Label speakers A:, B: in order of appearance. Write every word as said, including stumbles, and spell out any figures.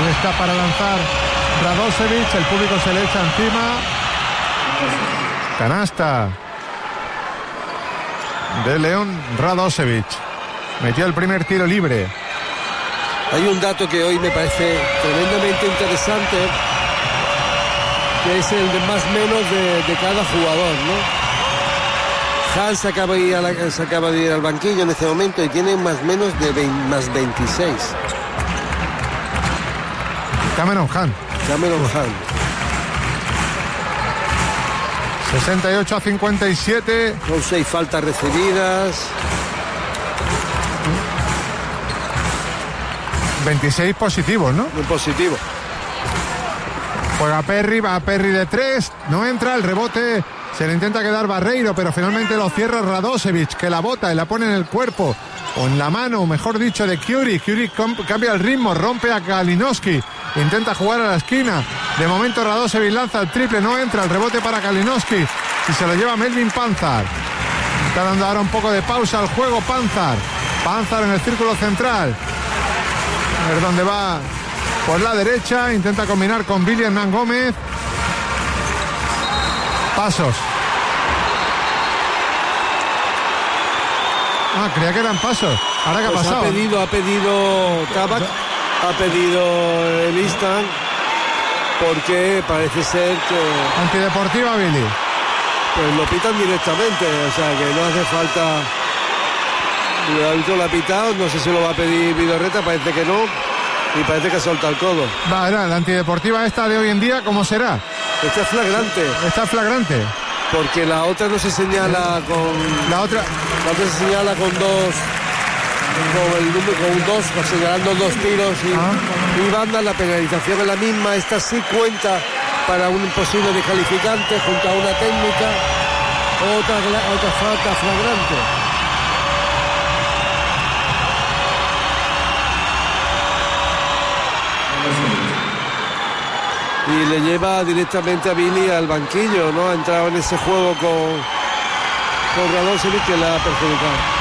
A: está para lanzar Radosevic, el público se le echa encima. Canasta de Leon Radosevic. Metió el primer tiro libre.
B: Hay un dato que hoy me parece tremendamente interesante, que es el de más menos de, de cada jugador, ¿no? Hans acaba de, ir a la, se acaba de ir al banquillo en este momento y tiene más menos de veinte, más veintiséis.
A: Cameron Hunt.
B: Cameron Hunt.
A: sesenta y ocho a cincuenta y siete.
B: Son seis faltas recibidas.
A: veintiséis positivos, ¿no?
B: Muy positivo.
A: Juega Perry, va Perry de tres. No entra, el rebote se le intenta quedar Barreiro, pero finalmente lo cierra Radosevic, que la bota y la pone en el cuerpo, o en la mano, mejor dicho, de Curie. Curie cambia el ritmo, rompe a Kalinowski, intenta jugar a la esquina. De momento Radosevic lanza el triple, no entra, el rebote para Kalinowski y se lo lleva Melvin Panzar. Está dando ahora un poco de pausa al juego Panzar. Panzar en el círculo central. A ver dónde va. Por la derecha, intenta combinar con Billy Hernán Gómez. Pasos. Ah, creía que eran pasos. Ahora que
B: pues
A: ha pasado.
B: Ha pedido, ha pedido Tabak, ha pedido el instant, porque parece ser que...
A: Antideportiva, Billy.
B: Pues lo pitan directamente, o sea que no hace falta... El árbitro lo ha pitado, no sé si lo va a pedir Vidorreta, parece que no, y parece que ha soltado el codo.
A: Va, era la antideportiva esta de hoy en día, ¿cómo será?
B: Está flagrante.
A: Está flagrante.
B: Porque la otra no se señala con...
A: La otra...
B: La otra se señala con dos... Con el número, con dos, señalando dos tiros y, ah. y banda. La penalización es la misma. Esta sí cuenta para un posible descalificante junto a una técnica. Otra, otra falta flagrante. Y le lleva directamente a Billy al banquillo, ¿no? Ha entrado en ese juego con, con Radosevic, que le ha perjudicado.